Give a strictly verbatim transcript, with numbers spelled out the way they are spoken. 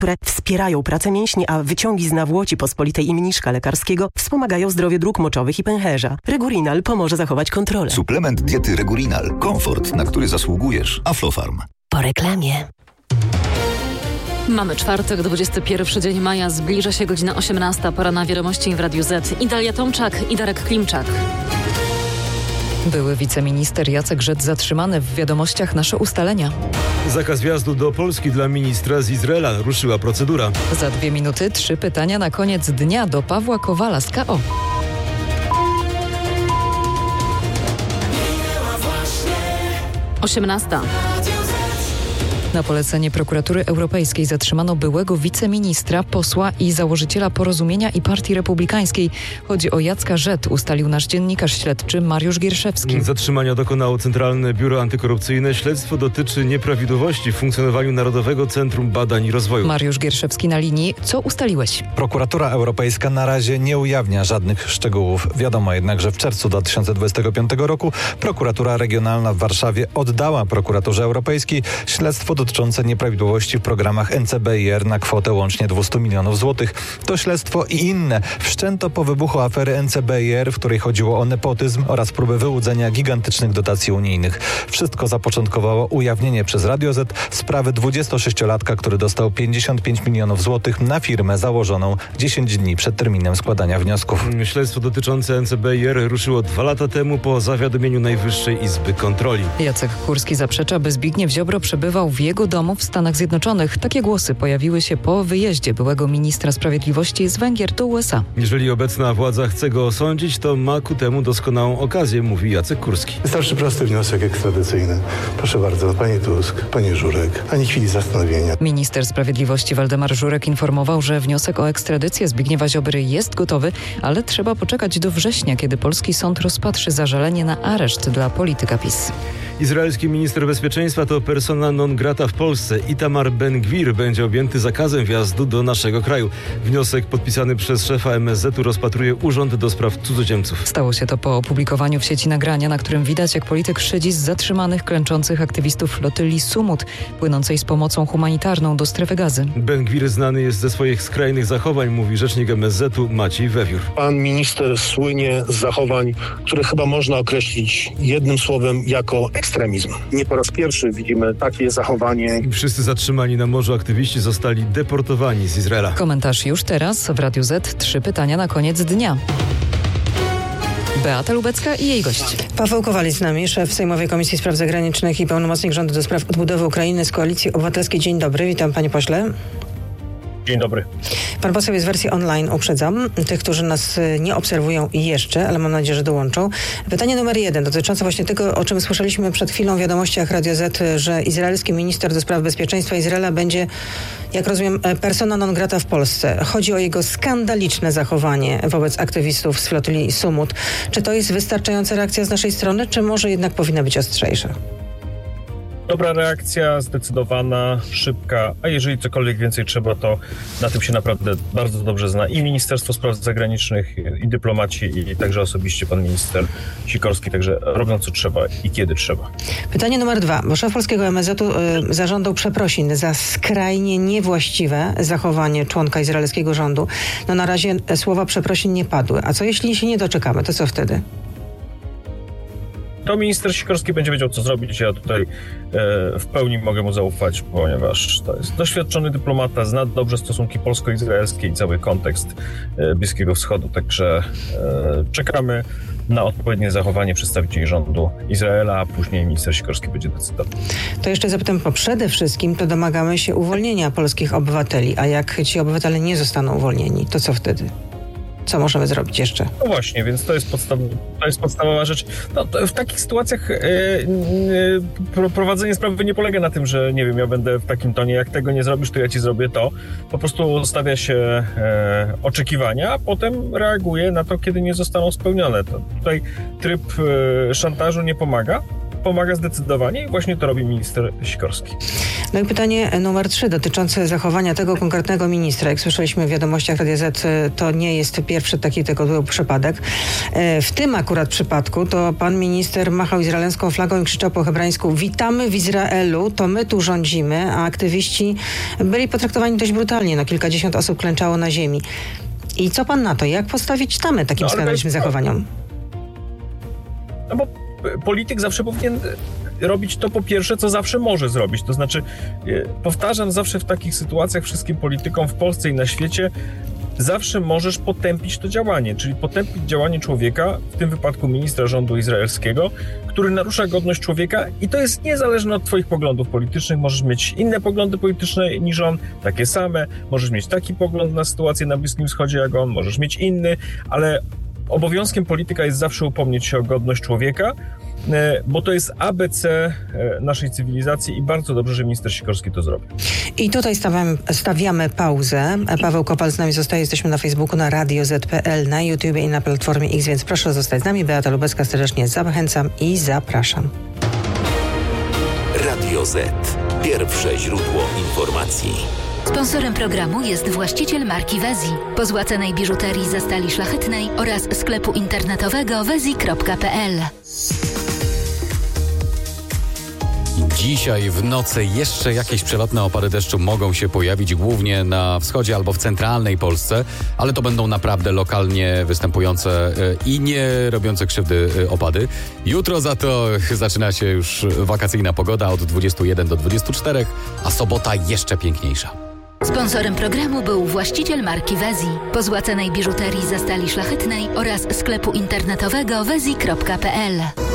które wspierają pracę mięśni, a wyciągi z nawłoci pospolitej i mniszka lekarskiego wspomagają zdrowie dróg moczowych i pęcherza. Regurinal pomoże zachować kontrolę. Suplement diety Regurinal. Komfort, na który zasługujesz. Aflofarm. Po reklamie. Mamy czwartek, dwudziesty pierwszy dzień maja, zbliża się godzina osiemnasta, pora na wiadomości w Radiu Z. Idalia Tomczak i Darek Klimczak. Były wiceminister Jacek Żet zatrzymany. W wiadomościach nasze ustalenia. Zakaz wjazdu do Polski dla ministra z Izraela. Ruszyła procedura. Za dwie minuty trzy pytania na koniec dnia do Pawła Kowala z K O. osiemnasta. Na polecenie Prokuratury Europejskiej zatrzymano byłego wiceministra, posła i założyciela Porozumienia i Partii Republikańskiej. Chodzi o Jacka Żet, ustalił nasz dziennikarz śledczy Mariusz Gierszewski. Zatrzymania dokonało Centralne Biuro Antykorupcyjne. Śledztwo dotyczy nieprawidłowości w funkcjonowaniu Narodowego Centrum Badań i Rozwoju. Mariusz Gierszewski na linii. Co ustaliłeś? Prokuratura Europejska na razie nie ujawnia żadnych szczegółów. Wiadomo jednak, że w czerwcu dwa tysiące dwudziestego piątego roku Prokuratura Regionalna w Warszawie oddała Prokuraturze Europejskiej śledztwo dotyczące nieprawidłowości w programach N C B I R na kwotę łącznie dwieście milionów złotych. To śledztwo i inne wszczęto po wybuchu afery N C B I R, w której chodziło o nepotyzm oraz próbę wyłudzenia gigantycznych dotacji unijnych. Wszystko zapoczątkowało ujawnienie przez Radio Z sprawy dwudziestosześciolatka, który dostał pięćdziesiąt pięć milionów złotych na firmę założoną dziesięć dni przed terminem składania wniosków. Śledztwo dotyczące N C B I R ruszyło dwa lata temu po zawiadomieniu Najwyższej Izby Kontroli. Jacek Kurski zaprzecza, by Zbigniew Ziobro przebywał w jego domu w Stanach Zjednoczonych. Takie głosy pojawiły się po wyjeździe byłego ministra sprawiedliwości z Węgier do U S A. Jeżeli obecna władza chce go osądzić, to ma ku temu doskonałą okazję, mówi Jacek Kurski. Wystarczy prosty wniosek ekstradycyjny. Proszę bardzo, panie Tusk, panie Żurek, ani chwili zastanowienia. Minister sprawiedliwości Waldemar Żurek informował, że wniosek o ekstradycję Zbigniewa Ziobry jest gotowy, ale trzeba poczekać do września, kiedy polski sąd rozpatrzy zażalenie na areszt dla polityka PiS. Izraelski minister bezpieczeństwa to persona non grata w Polsce. Itamar Ben-Gwir będzie objęty zakazem wjazdu do naszego kraju. Wniosek podpisany przez szefa M S Z-u rozpatruje Urząd do Spraw Cudzoziemców. Stało się to po opublikowaniu w sieci nagrania, na którym widać, jak polityk szydzi z zatrzymanych, klęczących aktywistów flotyli Sumut, płynącej z pomocą humanitarną do strefy Gazy. Ben-Gwir znany jest ze swoich skrajnych zachowań, mówi rzecznik M S Z-u Maciej Wewiór. Pan minister słynie z zachowań, które chyba można określić jednym słowem jako ekstremizm. Nie po raz pierwszy widzimy takie zachowanie. Wszyscy zatrzymani na morzu aktywiści zostali deportowani z Izraela. Komentarz już teraz w Radiu Z. Trzy pytania na koniec dnia. Beata Lubecka i jej gość. Paweł Kowal z nami, szef Sejmowej Komisji Spraw Zagranicznych i pełnomocnik rządu do spraw odbudowy Ukrainy z Koalicji Obywatelskiej. Dzień dobry, witam panie pośle. Dzień dobry. Pan poseł jest w wersji online, uprzedzam. Tych, którzy nas nie obserwują jeszcze, ale mam nadzieję, że dołączą. Pytanie numer jeden, dotyczące właśnie tego, o czym słyszeliśmy przed chwilą w wiadomościach Radio Z, że izraelski minister do spraw bezpieczeństwa Izraela będzie, jak rozumiem, persona non grata w Polsce. Chodzi o jego skandaliczne zachowanie wobec aktywistów z flotyli Sumut. Czy to jest wystarczająca reakcja z naszej strony, czy może jednak powinna być ostrzejsza? Dobra reakcja, zdecydowana, szybka, a jeżeli cokolwiek więcej trzeba, to na tym się naprawdę bardzo dobrze zna i Ministerstwo Spraw Zagranicznych, i dyplomaci, i także osobiście pan minister Sikorski, także robią co trzeba i kiedy trzeba. Pytanie numer dwa, bo szef polskiego M S Z-u y, zażądał przeprosin za skrajnie niewłaściwe zachowanie członka izraelskiego rządu. No na razie słowa przeprosin nie padły. A co jeśli się nie doczekamy, to co wtedy? To minister Sikorski będzie wiedział, co zrobić. Ja tutaj e, w pełni mogę mu zaufać, ponieważ to jest doświadczony dyplomata, zna dobrze stosunki polsko-izraelskie i cały kontekst e, Bliskiego Wschodu. Także e, czekamy na odpowiednie zachowanie przedstawicieli rządu Izraela, a później minister Sikorski będzie decydował. To jeszcze zapytam, bo przede wszystkim to domagamy się uwolnienia polskich obywateli, a jak ci obywatele nie zostaną uwolnieni, to co wtedy? Co możemy zrobić jeszcze? No właśnie, więc to jest, podstaw, to jest podstawowa rzecz. No, w takich sytuacjach yy, yy, prowadzenie sprawy nie polega na tym, że nie wiem, ja będę w takim tonie, jak tego nie zrobisz, to ja ci zrobię to. Po prostu stawia się yy, oczekiwania, a potem reaguje na to, kiedy nie zostaną spełnione. To tutaj tryb yy, szantażu nie pomaga. pomaga zdecydowanie i właśnie to robi minister Sikorski. No i pytanie numer trzy dotyczące zachowania tego konkretnego ministra. Jak słyszeliśmy w wiadomościach Radia Z, to nie jest pierwszy taki tego przypadek. W tym akurat przypadku to pan minister machał izraelską flagą i krzyczał po hebrajsku: witamy w Izraelu, to my tu rządzimy, a aktywiści byli potraktowani dość brutalnie. No, kilkadziesiąt osób klęczało na ziemi. I co pan na to? Jak postawić tamę takim no, skandalicznym zachowaniom? No bo polityk zawsze powinien robić to po pierwsze, co zawsze może zrobić. To znaczy, powtarzam zawsze w takich sytuacjach wszystkim politykom w Polsce i na świecie, zawsze możesz potępić to działanie, czyli potępić działanie człowieka, w tym wypadku ministra rządu izraelskiego, który narusza godność człowieka i to jest niezależne od twoich poglądów politycznych. Możesz mieć inne poglądy polityczne niż on, takie same, możesz mieć taki pogląd na sytuację na Bliskim Wschodzie jak on, możesz mieć inny, ale obowiązkiem polityka jest zawsze upomnieć się o godność człowieka, bo to jest A B C naszej cywilizacji i bardzo dobrze, że minister Sikorski to zrobił. I tutaj stawiamy, stawiamy pauzę. Paweł Kopal z nami zostaje. Jesteśmy na Facebooku, na radio zet kropka pe el, na YouTubie i na platformie X, więc proszę zostać z nami. Beata Lubecka serdecznie zachęcam i zapraszam. Radio Z. Pierwsze źródło informacji. Sponsorem programu jest właściciel marki Wezi, pozłacanej biżuterii ze stali szlachetnej oraz sklepu internetowego wezi kropka pe el. Dzisiaj w nocy jeszcze jakieś przelotne opady deszczu mogą się pojawić, głównie na wschodzie albo w centralnej Polsce, ale to będą naprawdę lokalnie występujące i nie robiące krzywdy opady. Jutro za to zaczyna się już wakacyjna pogoda od dwudziestu jeden do dwudziestu czterech, a sobota jeszcze piękniejsza. Sponsorem programu był właściciel marki Wezi, pozłacanej biżuterii ze stali szlachetnej oraz sklepu internetowego wezi kropka pe el.